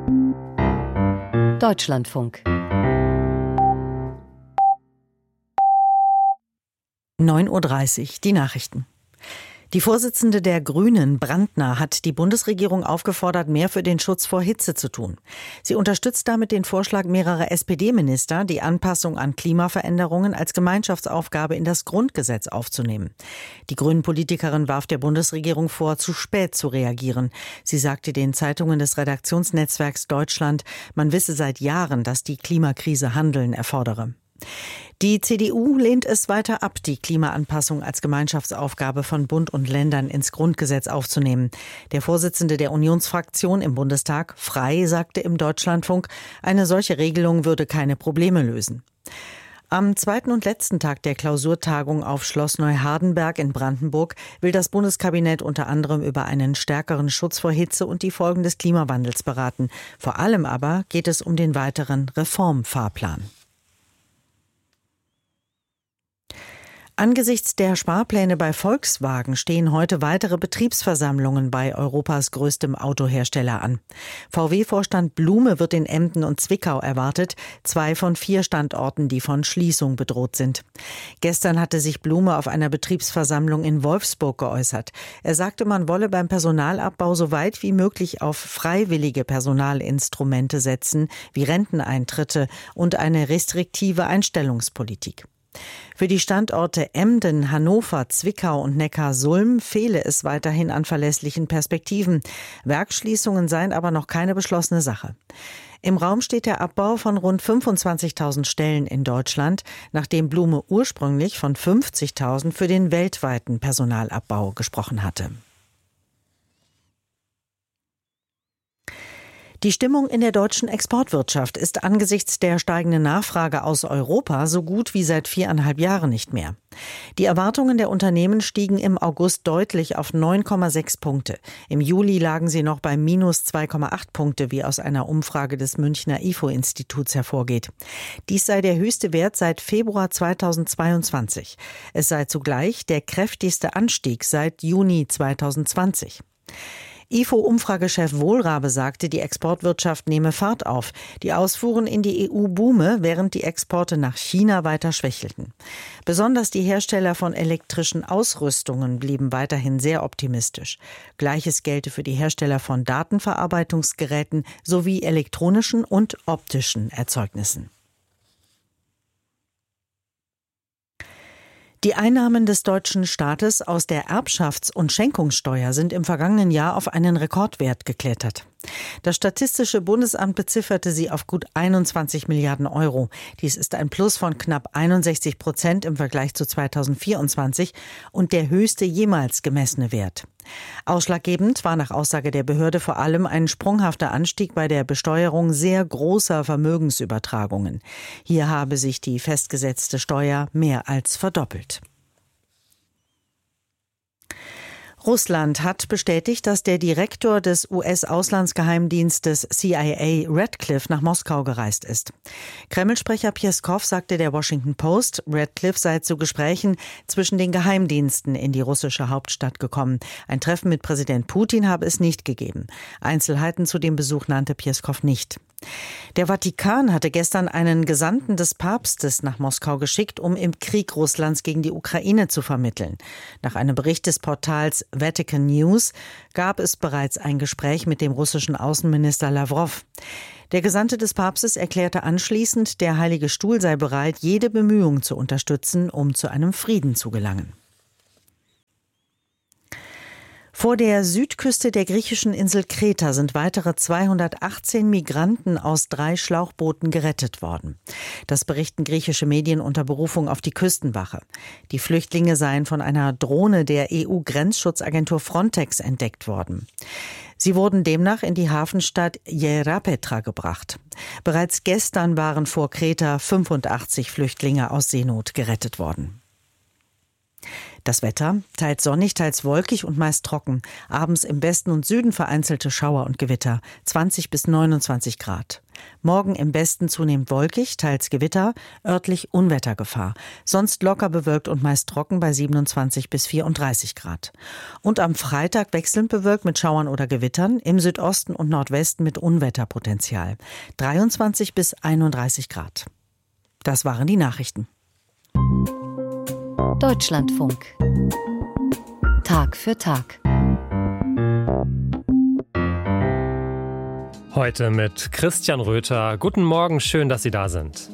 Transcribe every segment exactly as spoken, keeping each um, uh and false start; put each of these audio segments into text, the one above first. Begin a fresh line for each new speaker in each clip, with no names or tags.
Deutschlandfunk.
neun Uhr dreißig, die Nachrichten. Die Vorsitzende der Grünen, Brandner, hat die Bundesregierung aufgefordert, mehr für den Schutz vor Hitze zu tun. Sie unterstützt damit den Vorschlag mehrerer S P D-Minister, die Anpassung an Klimaveränderungen als Gemeinschaftsaufgabe in das Grundgesetz aufzunehmen. Die Grünen-Politikerin warf der Bundesregierung vor, zu spät zu reagieren. Sie sagte den Zeitungen des Redaktionsnetzwerks Deutschland, man wisse seit Jahren, dass die Klimakrise Handeln erfordere. Die C D U lehnt es weiter ab, die Klimaanpassung als Gemeinschaftsaufgabe von Bund und Ländern ins Grundgesetz aufzunehmen. Der Vorsitzende der Unionsfraktion im Bundestag, Frey, sagte im Deutschlandfunk, eine solche Regelung würde keine Probleme lösen. Am zweiten und letzten Tag der Klausurtagung auf Schloss Neuhardenberg in Brandenburg will das Bundeskabinett unter anderem über einen stärkeren Schutz vor Hitze und die Folgen des Klimawandels beraten. Vor allem aber geht es um den weiteren Reformfahrplan. Angesichts der Sparpläne bei Volkswagen stehen heute weitere Betriebsversammlungen bei Europas größtem Autohersteller an. V W-Vorstand Blume wird in Emden und Zwickau erwartet, zwei von vier Standorten, die von Schließung bedroht sind. Gestern hatte sich Blume auf einer Betriebsversammlung in Wolfsburg geäußert. Er sagte, man wolle beim Personalabbau so weit wie möglich auf freiwillige Personalinstrumente setzen, wie Renteneintritte und eine restriktive Einstellungspolitik. Für die Standorte Emden, Hannover, Zwickau und Neckarsulm fehle es weiterhin an verlässlichen Perspektiven. Werksschließungen seien aber noch keine beschlossene Sache. Im Raum steht der Abbau von rund fünfundzwanzigtausend Stellen in Deutschland, nachdem Blume ursprünglich von fünfzigtausend für den weltweiten Personalabbau gesprochen hatte. Die Stimmung in der deutschen Exportwirtschaft ist angesichts der steigenden Nachfrage aus Europa so gut wie seit viereinhalb Jahren nicht mehr. Die Erwartungen der Unternehmen stiegen im August deutlich auf neun Komma sechs Punkte. Im Juli lagen sie noch bei minus zwei Komma acht Punkte, wie aus einer Umfrage des Münchner I F O-Instituts hervorgeht. Dies sei der höchste Wert seit Februar zweitausendzweiundzwanzig. Es sei zugleich der kräftigste Anstieg seit Juni zweitausendzwanzig. I F O-Umfragechef Wohlrabe sagte, die Exportwirtschaft nehme Fahrt auf. Die Ausfuhren in die E U boome, während die Exporte nach China weiter schwächelten. Besonders die Hersteller von elektrischen Ausrüstungen blieben weiterhin sehr optimistisch. Gleiches gelte für die Hersteller von Datenverarbeitungsgeräten sowie elektronischen und optischen Erzeugnissen. Die Einnahmen des deutschen Staates aus der Erbschafts- und Schenkungssteuer sind im vergangenen Jahr auf einen Rekordwert geklettert. Das Statistische Bundesamt bezifferte sie auf gut einundzwanzig Milliarden Euro. Dies ist ein Plus von knapp einundsechzig Prozent im Vergleich zu zweitausendvierundzwanzig und der höchste jemals gemessene Wert. Ausschlaggebend war nach Aussage der Behörde vor allem ein sprunghafter Anstieg bei der Besteuerung sehr großer Vermögensübertragungen. Hier habe sich die festgesetzte Steuer mehr als verdoppelt. Russland hat bestätigt, dass der Direktor des U S-Auslandsgeheimdienstes C I A Radcliffe nach Moskau gereist ist. Kreml-Sprecher Pjeskow sagte der Washington Post, Radcliffe sei zu Gesprächen zwischen den Geheimdiensten in die russische Hauptstadt gekommen. Ein Treffen mit Präsident Putin habe es nicht gegeben. Einzelheiten zu dem Besuch nannte Pjeskow nicht. Der Vatikan hatte gestern einen Gesandten des Papstes nach Moskau geschickt, um im Krieg Russlands gegen die Ukraine zu vermitteln. Nach einem Bericht des Portals Vatican News gab es bereits ein Gespräch mit dem russischen Außenminister Lawrow. Der Gesandte des Papstes erklärte anschließend, der Heilige Stuhl sei bereit, jede Bemühung zu unterstützen, um zu einem Frieden zu gelangen. Vor der Südküste der griechischen Insel Kreta sind weitere zweihundertachtzehn Migranten aus drei Schlauchbooten gerettet worden. Das berichten griechische Medien unter Berufung auf die Küstenwache. Die Flüchtlinge seien von einer Drohne der E U-Grenzschutzagentur Frontex entdeckt worden. Sie wurden demnach in die Hafenstadt Hierapetra gebracht. Bereits gestern waren vor Kreta fünfundachtzig Flüchtlinge aus Seenot gerettet worden. Das Wetter: teils sonnig, teils wolkig und meist trocken. Abends im Westen und Süden vereinzelte Schauer und Gewitter. zwanzig bis neunundzwanzig Grad. Morgen im Westen zunehmend wolkig, teils Gewitter, örtlich Unwettergefahr. Sonst locker bewölkt und meist trocken bei siebenundzwanzig bis vierunddreißig Grad. Und am Freitag wechselnd bewölkt mit Schauern oder Gewittern, im Südosten und Nordwesten mit Unwetterpotenzial. dreiundzwanzig bis einunddreißig Grad. Das waren die Nachrichten.
Deutschlandfunk. Tag für Tag.
Heute mit Christian Röther. Guten Morgen, schön, dass Sie da sind.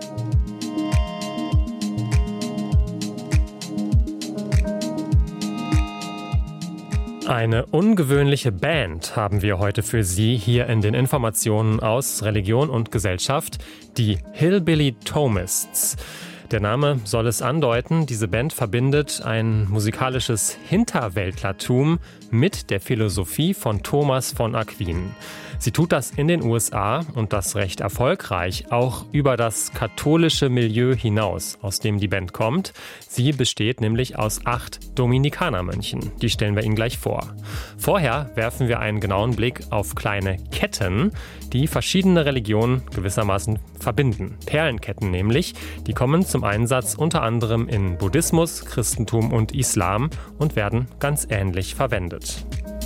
Eine ungewöhnliche Band haben wir heute für Sie hier in den Informationen aus Religion und Gesellschaft, die Hillbilly Thomists. Der Name soll es andeuten, diese Band verbindet ein musikalisches Hinterwäldlertum mit der Philosophie von Thomas von Aquin. Sie tut das in den U S A und das recht erfolgreich, auch über das katholische Milieu hinaus, aus dem die Band kommt. Sie besteht nämlich aus acht Dominikanermönchen. Die stellen wir Ihnen gleich vor. Vorher werfen wir einen genauen Blick auf kleine Ketten, die verschiedene Religionen gewissermaßen verbinden. Perlenketten nämlich, die kommen zum Einsatz unter anderem in Buddhismus, Christentum und Islam und werden ganz ähnlich verwendet.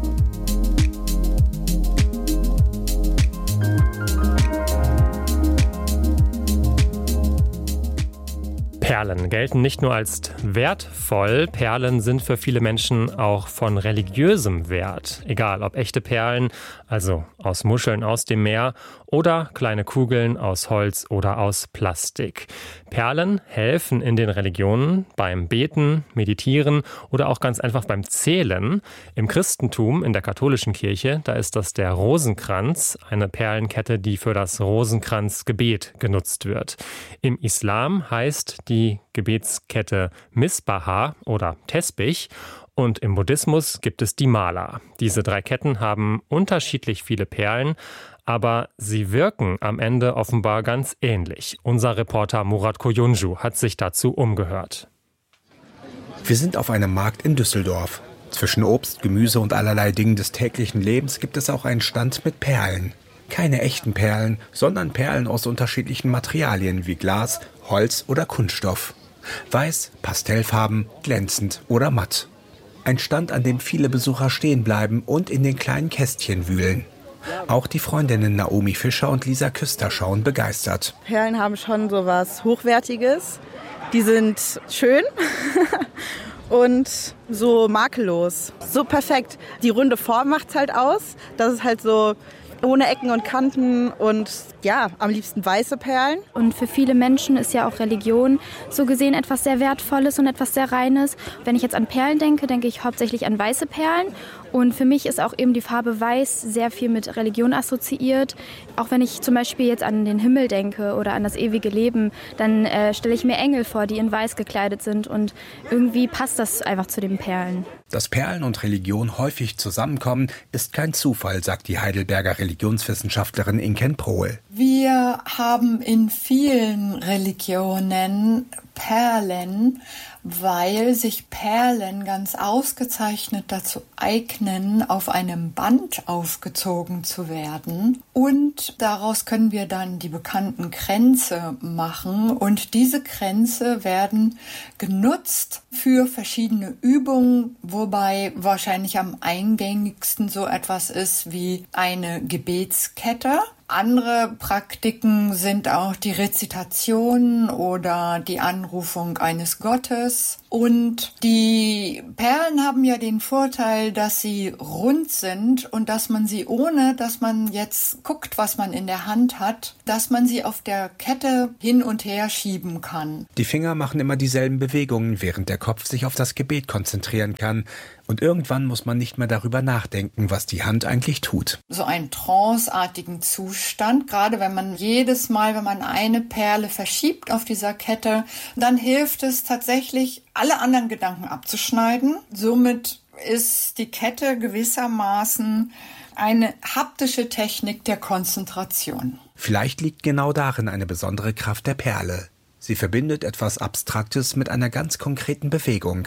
Perlen gelten nicht nur als wertvoll, Perlen sind für viele Menschen auch von religiösem Wert. Egal ob echte Perlen, also aus Muscheln aus dem Meer, oder kleine Kugeln aus Holz oder aus Plastik. Perlen helfen in den Religionen beim Beten, Meditieren oder auch ganz einfach beim Zählen. Im Christentum, in der katholischen Kirche, da ist das der Rosenkranz, eine Perlenkette, die für das Rosenkranzgebet genutzt wird. Im Islam heißt die Gebetskette Misbaha oder Tesbich. Und im Buddhismus gibt es die Mala. Diese drei Ketten haben unterschiedlich viele Perlen, aber sie wirken am Ende offenbar ganz ähnlich. Unser Reporter Murat Koyuncu hat sich dazu umgehört.
Wir sind auf einem Markt in Düsseldorf. Zwischen Obst, Gemüse und allerlei Dingen des täglichen Lebens gibt es auch einen Stand mit Perlen. Keine echten Perlen, sondern Perlen aus unterschiedlichen Materialien wie Glas, Holz oder Kunststoff. Weiß, Pastellfarben, glänzend oder matt. Ein Stand, an dem viele Besucher stehen bleiben und in den kleinen Kästchen wühlen. Auch die Freundinnen Naomi Fischer und Lisa Küster schauen begeistert.
Perlen haben schon so was Hochwertiges. Die sind schön und so makellos. So perfekt. Die runde Form macht's halt aus. Das ist halt so ohne Ecken und Kanten und ja, am liebsten weiße Perlen.
Und für viele Menschen ist ja auch Religion so gesehen etwas sehr Wertvolles und etwas sehr Reines. Wenn ich jetzt an Perlen denke, denke ich hauptsächlich an weiße Perlen. Und für mich ist auch eben die Farbe Weiß sehr viel mit Religion assoziiert. Auch wenn ich zum Beispiel jetzt an den Himmel denke oder an das ewige Leben, dann äh, stelle ich mir Engel vor, die in Weiß gekleidet sind. Und irgendwie passt das einfach zu den Perlen.
Dass Perlen und Religion häufig zusammenkommen, ist kein Zufall, sagt die Heidelberger Religionswissenschaftlerin Inken Prohl.
Wir haben in vielen Religionen Perlen, weil sich Perlen ganz ausgezeichnet dazu eignen, auf einem Band aufgezogen zu werden. Und daraus können wir dann die bekannten Kränze machen. Und diese Kränze werden genutzt für verschiedene Übungen, wobei wahrscheinlich am eingängigsten so etwas ist wie eine Gebetskette. Andere Praktiken sind auch die Rezitation oder die Anrufung eines Gottes. Und die Perlen haben ja den Vorteil, dass sie rund sind und dass man sie, ohne dass man jetzt guckt, was man in der Hand hat, dass man sie auf der Kette hin und her schieben kann.
Die Finger machen immer dieselben Bewegungen, während der Kopf sich auf das Gebet konzentrieren kann. Und irgendwann muss man nicht mehr darüber nachdenken, was die Hand eigentlich tut.
So einen tranceartigen Zustand, gerade wenn man jedes Mal, wenn man eine Perle verschiebt auf dieser Kette, dann hilft es tatsächlich, alle anderen Gedanken abzuschneiden. Somit ist die Kette gewissermaßen eine haptische Technik der Konzentration.
Vielleicht liegt genau darin eine besondere Kraft der Perle. Sie verbindet etwas Abstraktes mit einer ganz konkreten Bewegung.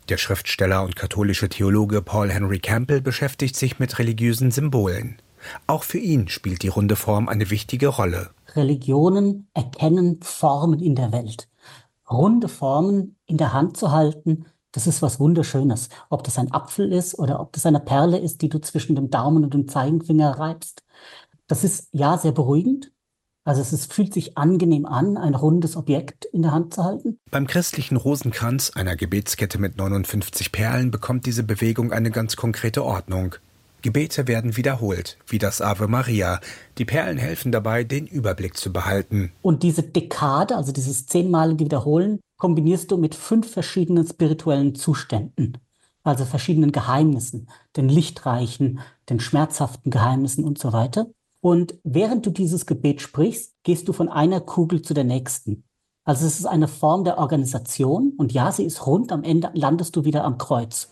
Der Schriftsteller und katholische Theologe Paul Henry Campbell beschäftigt sich mit religiösen Symbolen. Auch für ihn spielt die runde Form eine wichtige Rolle.
Religionen erkennen Formen in der Welt. Runde Formen in der Hand zu halten, das ist was Wunderschönes. Ob das ein Apfel ist oder ob das eine Perle ist, die du zwischen dem Daumen und dem Zeigefinger reibst. Das ist ja sehr beruhigend. Also es ist, fühlt sich angenehm an, ein rundes Objekt in der Hand zu halten.
Beim christlichen Rosenkranz, einer Gebetskette mit neunundfünfzig Perlen, bekommt diese Bewegung eine ganz konkrete Ordnung. Gebete werden wiederholt, wie das Ave Maria. Die Perlen helfen dabei, den Überblick zu behalten.
Und diese Dekade, also dieses zehnmalige Wiederholen, kombinierst du mit fünf verschiedenen spirituellen Zuständen. Also verschiedenen Geheimnissen, den lichtreichen, den schmerzhaften Geheimnissen und so weiter. Und während du dieses Gebet sprichst, gehst du von einer Kugel zu der nächsten. Also es ist eine Form der Organisation und ja, sie ist rund, am Ende landest du wieder am Kreuz.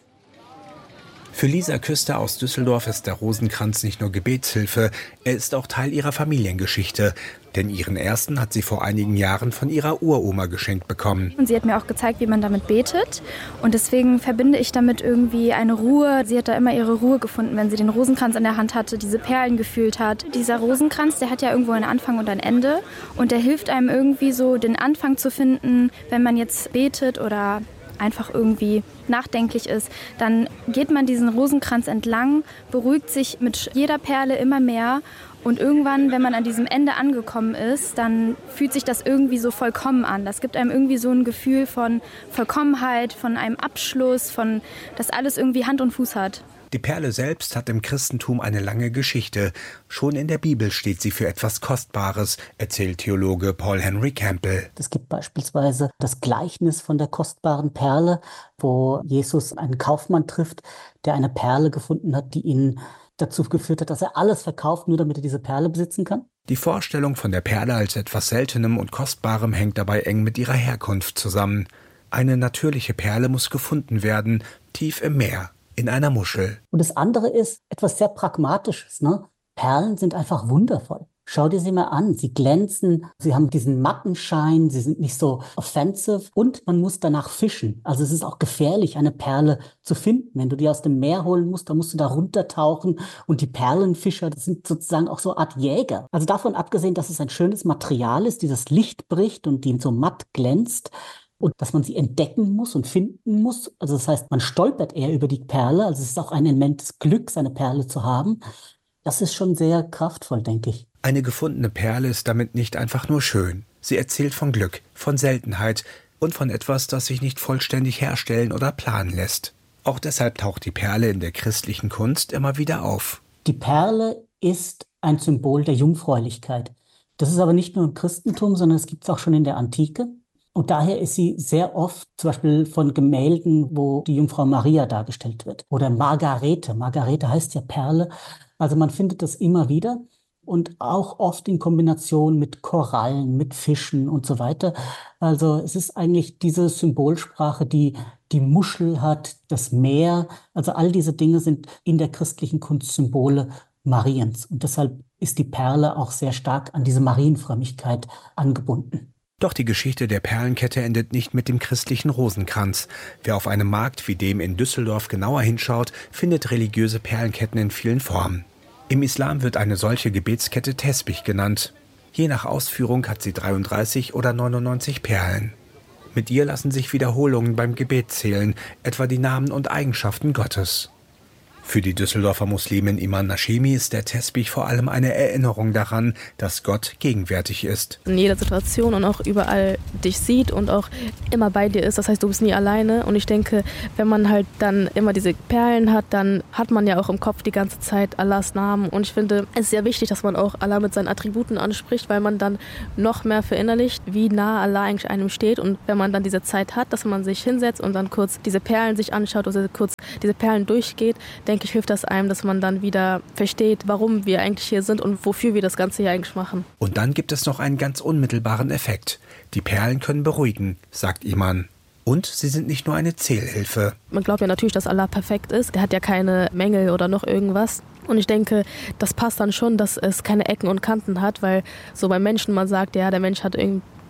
Für Lisa Küster aus Düsseldorf ist der Rosenkranz nicht nur Gebetshilfe, er ist auch Teil ihrer Familiengeschichte. Denn ihren ersten hat sie vor einigen Jahren von ihrer Uroma geschenkt bekommen.
Und sie hat mir auch gezeigt, wie man damit betet. Und deswegen verbinde ich damit irgendwie eine Ruhe. Sie hat da immer ihre Ruhe gefunden, wenn sie den Rosenkranz in der Hand hatte, diese Perlen gefühlt hat. Dieser Rosenkranz, der hat ja irgendwo einen Anfang und ein Ende. Und der hilft einem irgendwie so, den Anfang zu finden, wenn man jetzt betet oder einfach irgendwie nachdenklich ist, dann geht man diesen Rosenkranz entlang, beruhigt sich mit jeder Perle immer mehr und irgendwann, wenn man an diesem Ende angekommen ist, dann fühlt sich das irgendwie so vollkommen an. Das gibt einem irgendwie so ein Gefühl von Vollkommenheit, von einem Abschluss, von dass alles irgendwie Hand und Fuß hat.
Die Perle selbst hat im Christentum eine lange Geschichte. Schon in der Bibel steht sie für etwas Kostbares, erzählt Theologe Paul Henry Campbell.
Es gibt beispielsweise das Gleichnis von der kostbaren Perle, wo Jesus einen Kaufmann trifft, der eine Perle gefunden hat, die ihn dazu geführt hat, dass er alles verkauft, nur damit er diese Perle besitzen kann.
Die Vorstellung von der Perle als etwas Seltenem und Kostbarem hängt dabei eng mit ihrer Herkunft zusammen. Eine natürliche Perle muss gefunden werden, tief im Meer. In einer Muschel.
Und das andere ist etwas sehr Pragmatisches. Ne? Perlen sind einfach wundervoll. Schau dir sie mal an. Sie glänzen, sie haben diesen matten Schein, sie sind nicht so offensive und man muss danach fischen. Also es ist auch gefährlich, eine Perle zu finden. Wenn du die aus dem Meer holen musst, dann musst du da runtertauchen und die Perlenfischer, das sind sozusagen auch so eine Art Jäger. Also davon abgesehen, dass es ein schönes Material ist, die das Licht bricht und die so matt glänzt, und dass man sie entdecken muss und finden muss. Also das heißt, man stolpert eher über die Perle. Also es ist auch ein Element des Glücks, eine Perle zu haben. Das ist schon sehr kraftvoll, denke ich.
Eine gefundene Perle ist damit nicht einfach nur schön. Sie erzählt von Glück, von Seltenheit und von etwas, das sich nicht vollständig herstellen oder planen lässt. Auch deshalb taucht die Perle in der christlichen Kunst immer wieder auf.
Die Perle ist ein Symbol der Jungfräulichkeit. Das ist aber nicht nur im Christentum, sondern es gibt es auch schon in der Antike. Und daher ist sie sehr oft zum Beispiel von Gemälden, wo die Jungfrau Maria dargestellt wird. Oder Margarete. Margarete heißt ja Perle. Also man findet das immer wieder. Und auch oft in Kombination mit Korallen, mit Fischen und so weiter. Also es ist eigentlich diese Symbolsprache, die die Muschel hat, das Meer. Also all diese Dinge sind in der christlichen Kunst Symbole Mariens. Und deshalb ist die Perle auch sehr stark an diese Marienfrömmigkeit angebunden.
Doch die Geschichte der Perlenkette endet nicht mit dem christlichen Rosenkranz. Wer auf einem Markt wie dem in Düsseldorf genauer hinschaut, findet religiöse Perlenketten in vielen Formen. Im Islam wird eine solche Gebetskette Tesbih genannt. Je nach Ausführung hat sie dreiunddreißig oder neunundneunzig Perlen. Mit ihr lassen sich Wiederholungen beim Gebet zählen, etwa die Namen und Eigenschaften Gottes. Für die Düsseldorfer Muslimin Iman Nashemi ist der Tesbih vor allem eine Erinnerung daran, dass Gott gegenwärtig ist.
In jeder Situation und auch überall dich sieht und auch immer bei dir ist. Das heißt, du bist nie alleine. Und ich denke, wenn man halt dann immer diese Perlen hat, dann hat man ja auch im Kopf die ganze Zeit Allahs Namen. Und ich finde, es ist sehr wichtig, dass man auch Allah mit seinen Attributen anspricht, weil man dann noch mehr verinnerlicht, wie nah Allah eigentlich einem steht. Und wenn man dann diese Zeit hat, dass man sich hinsetzt und dann kurz diese Perlen sich anschaut oder kurz diese Perlen durchgeht, denke ich, hilft das einem, dass man dann wieder versteht, warum wir eigentlich hier sind und wofür wir das Ganze hier eigentlich machen.
Und dann gibt es noch einen ganz unmittelbaren Effekt. Die Perlen können beruhigen, sagt Iman. Und sie sind nicht nur eine Zählhilfe.
Man glaubt ja natürlich, dass Allah perfekt ist. Der hat ja keine Mängel oder noch irgendwas. Und ich denke, das passt dann schon, dass es keine Ecken und Kanten hat, weil so beim Menschen man sagt, ja, der Mensch hat irgendwie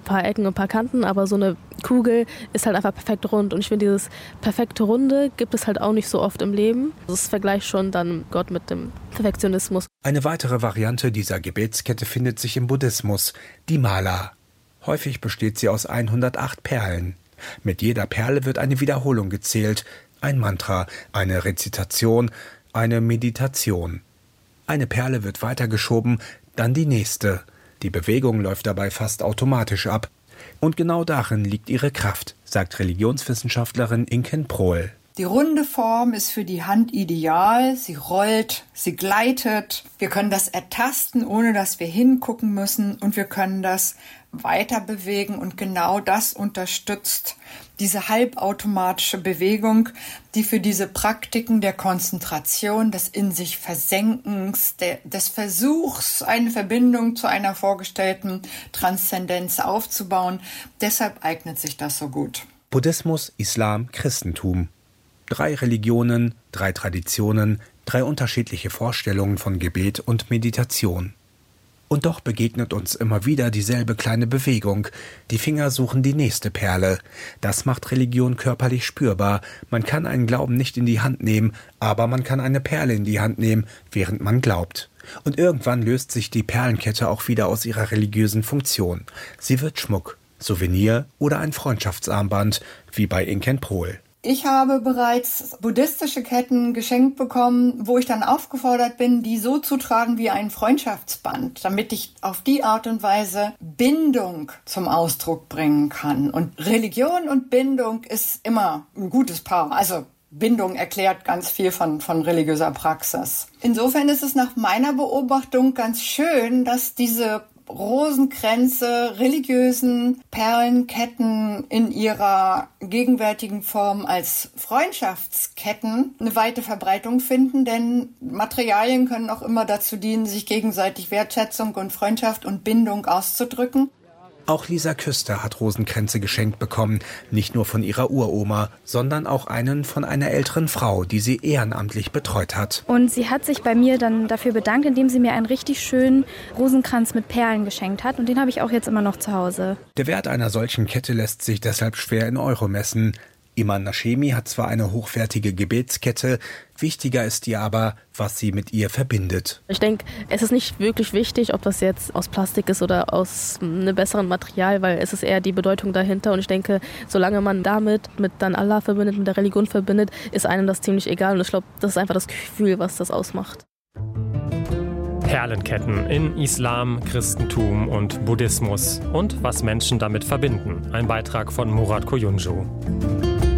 paar Ecken und ein paar Kanten, aber so eine Kugel ist halt einfach perfekt rund. Und ich finde, dieses perfekte Runde gibt es halt auch nicht so oft im Leben. Das vergleicht schon dann Gott mit dem Perfektionismus.
Eine weitere Variante dieser Gebetskette findet sich im Buddhismus, die Mala. Häufig besteht sie aus hundertacht Perlen. Mit jeder Perle wird eine Wiederholung gezählt, ein Mantra, eine Rezitation, eine Meditation. Eine Perle wird weitergeschoben, dann die nächste. Die Bewegung läuft dabei fast automatisch ab. Und genau darin liegt ihre Kraft, sagt Religionswissenschaftlerin Inken Prohl.
Die runde Form ist für die Hand ideal. Sie rollt, sie gleitet. Wir können das ertasten, ohne dass wir hingucken müssen. Und wir können das weiter bewegen. Und genau das unterstützt diese halbautomatische Bewegung, die für diese Praktiken der Konzentration, des in sich Versenkens, der, des Versuchs, eine Verbindung zu einer vorgestellten Transzendenz aufzubauen. Deshalb eignet sich das so gut.
Buddhismus, Islam, Christentum. Drei Religionen, drei Traditionen, drei unterschiedliche Vorstellungen von Gebet und Meditation. Und doch begegnet uns immer wieder dieselbe kleine Bewegung. Die Finger suchen die nächste Perle. Das macht Religion körperlich spürbar. Man kann einen Glauben nicht in die Hand nehmen, aber man kann eine Perle in die Hand nehmen, während man glaubt. Und irgendwann löst sich die Perlenkette auch wieder aus ihrer religiösen Funktion. Sie wird Schmuck, Souvenir oder ein Freundschaftsarmband, wie bei Inken Prohl.
Ich habe bereits buddhistische Ketten geschenkt bekommen, wo ich dann aufgefordert bin, die so zu tragen wie ein Freundschaftsband, damit ich auf die Art und Weise Bindung zum Ausdruck bringen kann. Und Religion und Bindung ist immer ein gutes Paar. Also Bindung erklärt ganz viel von, von religiöser Praxis. Insofern ist es nach meiner Beobachtung ganz schön, dass diese Rosenkränze, religiösen Perlenketten in ihrer gegenwärtigen Form als Freundschaftsketten eine weite Verbreitung finden, denn Materialien können auch immer dazu dienen, sich gegenseitig Wertschätzung und Freundschaft und Bindung auszudrücken.
Auch Lisa Küster hat Rosenkränze geschenkt bekommen, nicht nur von ihrer Uroma, sondern auch einen von einer älteren Frau, die sie ehrenamtlich betreut hat.
Und sie hat sich bei mir dann dafür bedankt, indem sie mir einen richtig schönen Rosenkranz mit Perlen geschenkt hat. Und den habe ich auch jetzt immer noch zu Hause.
Der Wert einer solchen Kette lässt sich deshalb schwer in Euro messen. Iman Nashemi hat zwar eine hochwertige Gebetskette, wichtiger ist ihr aber, was sie mit ihr verbindet.
Ich denke, es ist nicht wirklich wichtig, ob das jetzt aus Plastik ist oder aus einem besseren Material, weil es ist eher die Bedeutung dahinter. Und ich denke, solange man damit mit dann Allah verbindet, mit der Religion verbindet, ist einem das ziemlich egal. Und ich glaube, das ist einfach das Gefühl, was das ausmacht.
Perlenketten in Islam, Christentum und Buddhismus und was Menschen damit verbinden. Ein Beitrag von Murat Koyuncu.